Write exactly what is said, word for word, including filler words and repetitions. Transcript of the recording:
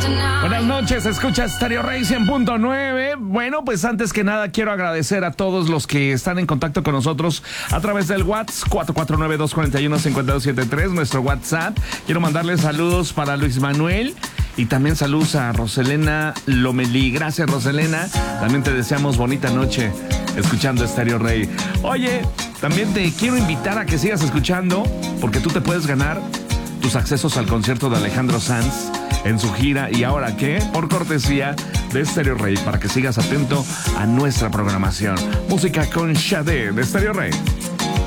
Buenas noches, escucha Stereo Rey cien punto nueve. Bueno, pues antes que nada quiero agradecer a todos los que están en contacto con nosotros a través del WhatsApp cuatro cuatro nueve, dos cuatro uno, cinco dos siete tres, nuestro WhatsApp. Quiero mandarles saludos para Luis Manuel y también saludos a Roselena Lomelí. Gracias, Roselena. También te deseamos bonita noche escuchando Stereo Rey. Oye, también te quiero invitar a que sigas escuchando porque tú te puedes ganar tus accesos al concierto de Alejandro Sanz en su gira ¿Y ahora qué? Por cortesía de Stereo Rey, para que sigas atento a nuestra programación. Música con Sade de Stereo Rey.